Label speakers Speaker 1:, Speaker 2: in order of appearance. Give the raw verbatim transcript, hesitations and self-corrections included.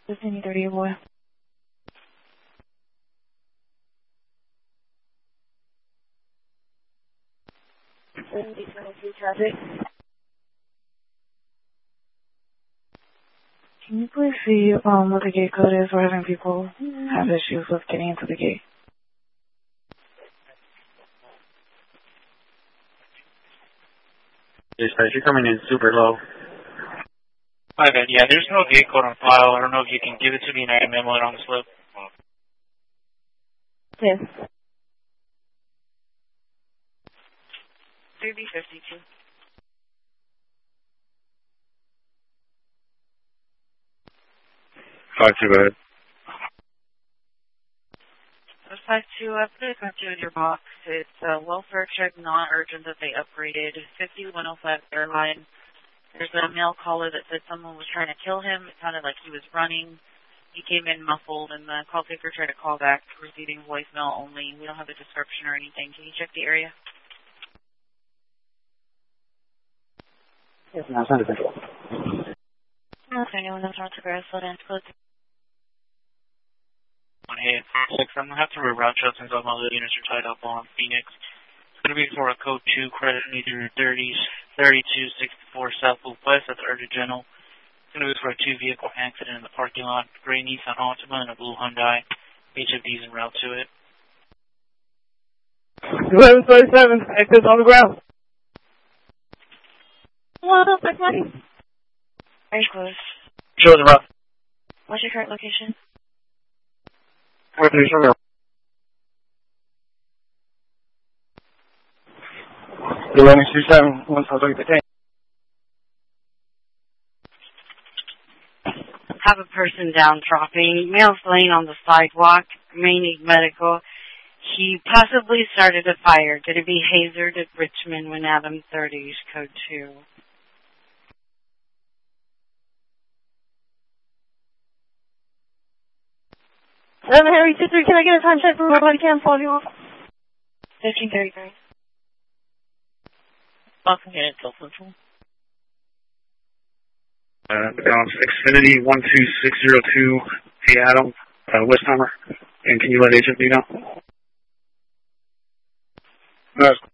Speaker 1: fifteen thirty, boy. Traffic. Can you please see um, what the gate code is? We're having people have issues with getting into the gate.
Speaker 2: Dispatch, you're coming in super low.
Speaker 3: Hi, Ben. Yeah, there's no gate code on file. I don't know if you can give it to me and I can memo it on the slip.
Speaker 1: Yes.
Speaker 4: three B fifty-two.
Speaker 2: Five two, go ahead.
Speaker 4: five two, I put a country in your box. It's a welfare check, non-urgent that they upgraded. fifty one oh five airline. There's a male caller that said someone was trying to kill him. It sounded like he was running. He came in muffled, and the call taker tried to call back, receiving voicemail only. We don't have a description or anything. Can you check the area?
Speaker 2: Yes, ma'am. Send it control.
Speaker 4: Okay, anyone that's not to grass, slow down, close.
Speaker 3: Hey, six, I'm going to have to reroute you since all my other units are tied up on Phoenix. It's going to be for a code two credit meter thirties, thirty-two sixty-four South Loop West at the Urgent General. It's going to be for a two-vehicle accident in the parking lot, gray Nissan Altima and a blue Hyundai. Each of these en route to it.
Speaker 5: eleven thirty-seven, exit on the ground.
Speaker 1: What up, big money?
Speaker 4: Very close.
Speaker 2: Show the rough.
Speaker 4: What's your current location?
Speaker 2: eleven two seven, one four three, fifteen.
Speaker 6: Have a person downtrodden. Male's laying on the sidewalk. May need medical. He possibly started a fire. Going to be hazered at Richmond when Adam thirties, code two.
Speaker 1: seven Harry two three, can I get a time check for my body cam following you off?
Speaker 4: fifteen thirty-three.
Speaker 3: Welcome in, Delta Central.
Speaker 2: Uh, balance Xfinity one two six zero two, Seattle, uh, Westheimer. And can you let Agent B know? No.